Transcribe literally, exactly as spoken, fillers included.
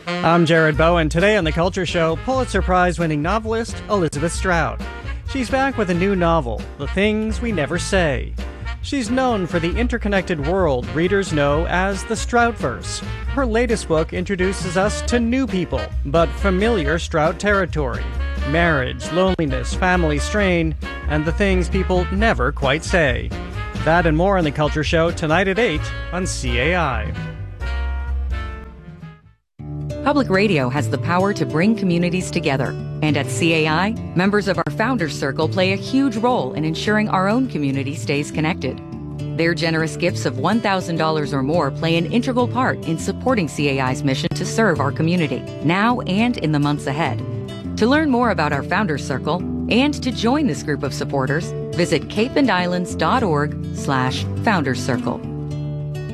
I'm Jared Bowen. Today on The Culture Show, Pulitzer Prize-winning novelist Elizabeth Strout. She's back with a new novel, The Things We Never Say. She's known for the interconnected world readers know as the Stroutverse. Her latest book introduces us to new people, but familiar Strout territory. Marriage, loneliness, family strain, and the things people never quite say. That and more on The Culture Show tonight at eight on C A I. Public radio has the power to bring communities together. And at C A I, members of our Founders Circle play a huge role in ensuring our own community stays connected. Their generous gifts of one thousand dollars or more play an integral part in supporting C A I's mission to serve our community, now and in the months ahead. To learn more about our Founders Circle and to join this group of supporters, visit cape and islands dot org slash founders circle.